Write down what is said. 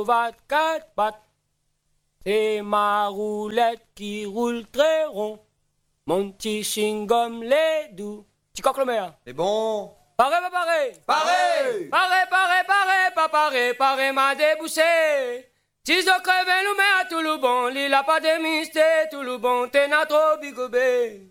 va de quatre pattes. C'est ma roulette qui roule très rond. Mon petit chewing-gum les doux. Petit coq le maire. C'est bon. Paré, pas paré. Paré. Pas paré, m'a débouché. Si je crève nous met à tout le bon, l'île a pas de mystère, tout le bon, t'es n'a trop bigobé.